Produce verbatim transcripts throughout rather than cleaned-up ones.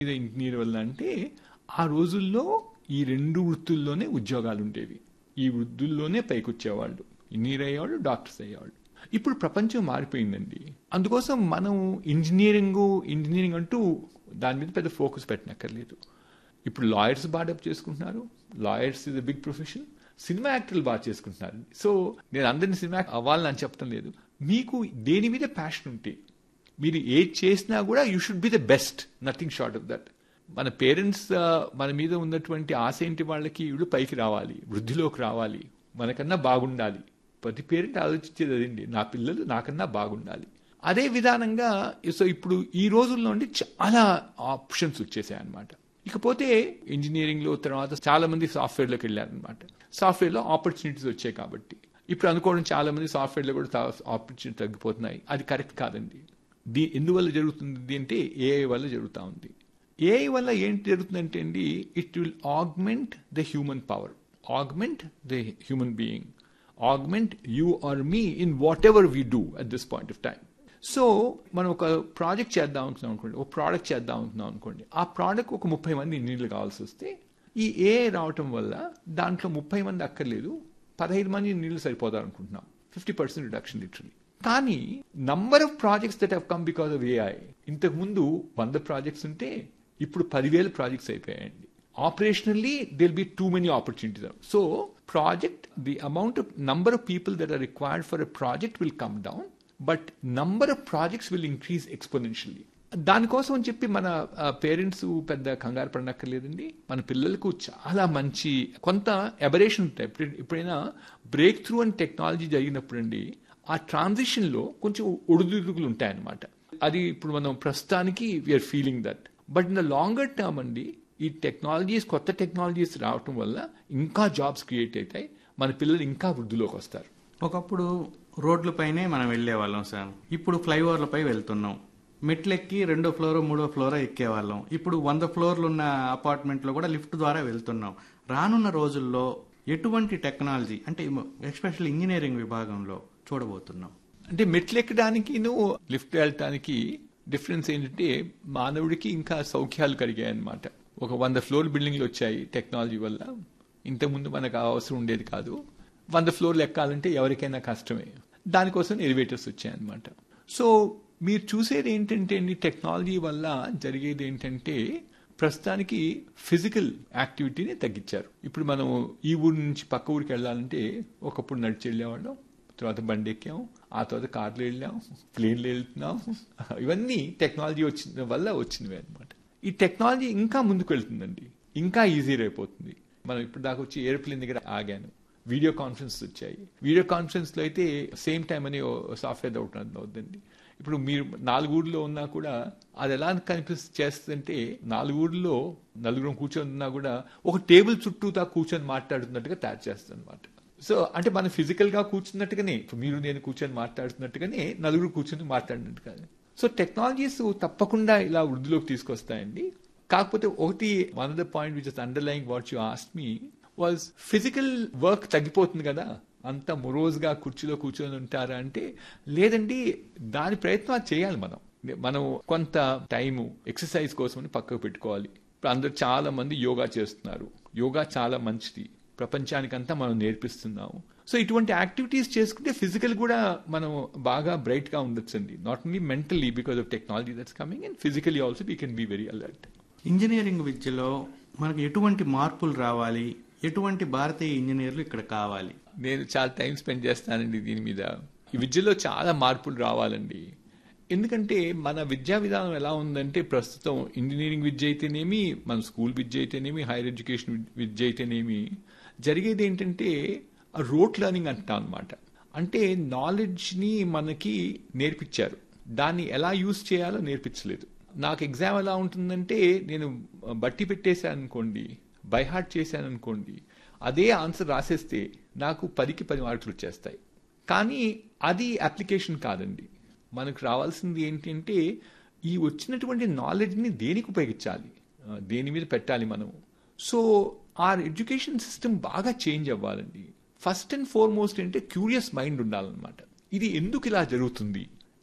Engineer వల్ల అంటే ఆ రోజుల్లో ఈ రెండు వృత్తుల్లోనే ఉద్యోగాలు ఉండేవి. ఈ వృత్తుల్లోనే పైకొచ్చేవాళ్ళు, ఇంజనీర్ అయ్యేవాళ్ళు, డాక్టర్స్ అయ్యేవాళ్ళు. ఇప్పుడు ప్రపంచం మారిపోయిందండి. అందుకోసం మనం ఇంజనీరింగ్ ఇంజనీరింగ్ అంటూ దాని మీద పెద్ద ఫోకస్ పెట్టనక్కర్లేదు. ఇప్పుడు లాయర్స్ బాగా డబ్బు చేసుకుంటున్నారు. Lawyers is a big profession. Cinema యాక్టర్లు బాగా చేసుకుంటున్నారు. సో నేను అందరినీ సినిమా అవ్వాలని అని చెప్పడం లేదు. మీకు దేని మీద ప్యాషన్ ఉంటే మీరు ఏది చేసినా కూడా you should be the best, nothing short of that. మన పేరెంట్స్ మన మీద ఉన్నటువంటి ఆశ ఏంటి, వాళ్ళకి వీళ్ళు పైకి రావాలి, వృద్ధిలోకి రావాలి, మనకన్నా బాగుండాలి. ప్రతి పేరెంట్ ఆలోచించేది అదండి, నా పిల్లలు నాకన్నా బాగుండాలి. అదే విధానంగా సో ఇప్పుడు ఈ రోజుల్లో నుండి చాలా ఆప్షన్స్ వచ్చేసాయి అనమాట. ఇకపోతే ఇంజనీరింగ్లో తర్వాత చాలా మంది సాఫ్ట్వేర్లోకి వెళ్ళారనమాట. సాఫ్ట్వేర్లో ఆపర్చునిటీస్ వచ్చాయి కాబట్టి ఇప్పుడు అనుకోవడం చాలా మంది సాఫ్ట్వేర్లో కూడా ఆపర్చునిటీ తగ్గిపోతున్నాయి. అది కరెక్ట్ కాదండి. దీ ఎందువల్ల జరుగుతుంది అంటే ఏఐ వల్ల జరుగుతూ ఉంది. ఏఐ వల్ల ఏంటి జరుగుతుందంటే అండి, it will augment the human power, augment the human being, augment you are me in what ever we do at this point of time. So మనం ఒక ప్రాజెక్ట్ చేద్దాం అనుకున్నాం అనుకోండి, ఒక ప్రోడక్ట్ చేద్దాం అనుకున్నాం అనుకోండి, ఆ ప్రోడక్ట్ ఒక ముప్పై మంది ఇంజనీర్లు కావాల్సి వస్తే ఈ ఏఐ రావటం వల్ల దాంట్లో ముప్పై మంది అక్కర్లేదు, పదహైదు మంది ఇంజనీర్లు సరిపోతారు అనుకుంటున్నాం. Fifty percent reduction literally. కానీ number of projects that have come because of AI, ఇంతకు ముందు వంద ప్రాజెక్ట్స్ ఉంటే ఇప్పుడు పదివేల ప్రాజెక్ట్స్ అయిపోయాయండి. ఆపరేషనల్లీ Dil B too many opportunities. So project the amount of number of people that are required for a project will come down, but number of projects will increase exponentially. దానికోసం అని చెప్పి మన పేరెంట్స్ పెద్ద కంగారు పడనక్కర్లేదండి. మన పిల్లలకు చాలా మంచి కొంత ఎబరేషన్ ఉంటాయి. ఎప్పుడైనా బ్రేక్ త్రూ అండ్ టెక్నాలజీ జరిగినప్పుడు అండి, ఆ ట్రాన్సిషన్లో కొంచెం ఒడిదుడుకులు ఉంటాయన్నమాట. అది ఇప్పుడు మనం ప్రస్తుతానికి we are feeling that. But in the longer term అండి, ఈ టెక్నాలజీస్ కొత్త టెక్నాలజీస్ రావటం వల్ల ఇంకా జాబ్స్ క్రియేట్ అవుతాయి, మన పిల్లలు ఇంకా వృద్ధిలోకి వస్తారు. ఒకప్పుడు రోడ్లపైనే మనం వెళ్లే వాళ్ళం సార్, ఇప్పుడు ఫ్లైఓవర్లపై వెళ్తున్నాం. మెట్లెక్కి రెండో ఫ్లోర్ మూడో ఫ్లోర్ ఎక్కేవాళ్ళం. ఇప్పుడు వంద ఫ్లోర్లు ఉన్న అపార్ట్మెంట్లో కూడా లిఫ్ట్ ద్వారా వెళ్తున్నాం. రానున్న రోజుల్లో ఎటువంటి టెక్నాలజీ అంటే ఎస్పెషల్ ఇంజనీరింగ్ విభాగంలో చూడబోతున్నాం? అంటే మెట్లు ఎక్కడానికి నువ్వు లిఫ్ట్ వెళ్ళటానికి డిఫరెన్స్ ఏంటంటే, మానవుడికి ఇంకా సౌఖ్యాలు కలిగాయి అనమాట. ఒక వంద ఫ్లోర్ బిల్డింగ్లు వచ్చాయి టెక్నాలజీ వల్ల. ఇంతకుముందు మనకు అవసరం ఉండేది కాదు. వంద ఫ్లోర్లు ఎక్కాలంటే ఎవరికైనా కష్టమే. దానికోసం ఎలివేటర్స్ వచ్చాయన్నమాట. సో మీరు చూసేది ఏంటంటే అండి, టెక్నాలజీ వల్ల జరిగేది ఏంటంటే ప్రస్తుతానికి ఫిజికల్ యాక్టివిటీని తగ్గించారు. ఇప్పుడు మనం ఈ ఊరి నుంచి పక్క ఊరికి వెళ్ళాలంటే ఒకప్పుడు నడిచి వెళ్ళేవాళ్ళం, తర్వాత బండి ఎక్కాం, ఆ తర్వాత కార్లో వెళ్ళాం, ప్లేన్లో వెళ్తున్నాం. ఇవన్నీ టెక్నాలజీ వచ్చిన వల్ల వచ్చినవి అనమాట. ఈ టెక్నాలజీ ఇంకా ముందుకు వెళ్తుందండి, ఇంకా ఈజీగా అయిపోతుంది. మనం ఇప్పుడు దాకా వచ్చి ఏరోప్లేన్ దగ్గర ఆగాను, వీడియో కాన్ఫరెన్స్ వచ్చాయి. వీడియో కాన్ఫరెన్స్లో అయితే సేమ్ టైం అని సాఫ్ట్వేర్ అవుతుంది అవుతుందండి. ఇప్పుడు మీరు నాలుగు ఊర్లో ఉన్నా కూడా అది ఎలా కనిపిస్తు చేస్తుందంటే, నాలుగు ఊర్లో నలుగురు కూర్చొని ఉన్నా కూడా ఒక టేబుల్ చుట్టూతా కూర్చొని మాట్లాడుతున్నట్టుగా తయారు చేస్తుంది అనమాట. సో అంటే మనం ఫిజికల్ గా కూర్చున్నట్టుగానే, మీరు నేను కూర్చొని మాట్లాడుతున్నట్టుగానే నలుగురు కూర్చొని మాట్లాడినట్టుగా. సో టెక్నాలజీస్ తప్పకుండా ఇలా వృద్ధిలోకి తీసుకొస్తాయండి. కాకపోతే ఒకటి one of the point which is underlying what you asked me was, physical work తగ్గిపోతుంది కదా, అంత మొరోజ్గా కుర్చీలో కూర్చొని ఉంటారా అంటే లేదండి. దాని ప్రయత్నం చేయాలి మనం. మనం కొంత టైము ఎక్సర్సైజ్ కోసమని పక్కకు పెట్టుకోవాలి. ఇప్పుడు అందరు చాలా మంది యోగా చేస్తున్నారు. యోగా చాలా మంచిది, ప్రపంచానికంతా మనం నేర్పిస్తున్నాము. సో ఇటువంటి యాక్టివిటీస్ చేసుకుంటే ఫిజికల్ కూడా మనం బాగా బ్రైట్ గా ఉండొచ్చండి. Not only mentally because of technology that's coming, and physically also we can be very alert. Engineering విద్యలో మనకు ఎటువంటి మార్పులు రావాలి, ఎటువంటి భారతీయ ఇంజనీర్లు ఇక్కడ కావాలి? నేను చాలా టైం స్పెండ్ చేస్తానండి దీని మీద. ఈ విద్యలో చాలా మార్పులు రావాలండి. ఎందుకంటే మన విద్యా విధానం ఎలా ఉందంటే, ప్రస్తుతం ఇంజనీరింగ్ విద్య అయితేనేమి, మన స్కూల్ విద్య అయితేనేమి, హైయర్ ఎడ్యుకేషన్ విద్య అయితేనేమి, జరిగేది ఏంటంటే రోట్ లెర్నింగ్ అంటాం అనమాట. అంటే నాలెడ్జ్ని మనకి నేర్పించారు, దాన్ని ఎలా యూజ్ చేయాలో నేర్పించలేదు. నాకు ఎగ్జామ్ ఎలా ఉంటుందంటే, నేను బట్టి పెట్టేశాను అనుకోండి, బై హార్ట్ చేశాను అనుకోండి, అదే ఆన్సర్ రాసేస్తే నాకు పదికి పది మార్కులు వచ్చేస్తాయి. కానీ అది అప్లికేషన్ కాదండి. మనకు రావాల్సింది ఏంటంటే, ఈ వచ్చినటువంటి నాలెడ్జ్ని దేనికి ఉపయోగించాలి, దేని మీద పెట్టాలి మనం. సో ఆర్ ఎడ్యుకేషన్ సిస్టమ్ బాగా చేంజ్ అవ్వాలండి. ఫస్ట్ అండ్ ఫార్మోస్ట్ అంటే క్యూరియస్ మైండ్ ఉండాలన్నమాట. ఇది ఎందుకు ఇలా జరుగుతుంది,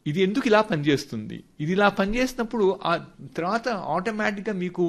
ఇది ఎందుకు ఇలా పనిచేస్తుంది, ఇది ఇలా పనిచేసినప్పుడు ఆ తర్వాత ఆటోమేటిక్గా మీకు